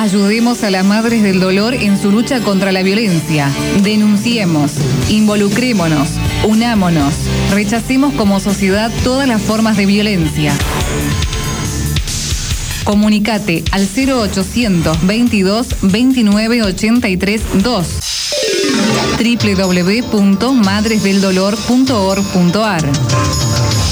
Ayudemos a las madres del dolor en su lucha contra la violencia. Denunciemos, involucrémonos, unámonos, rechacemos como sociedad todas las formas de violencia. Comunicate al 0800 22 29 83 2 www.madresdeldolor.org.ar.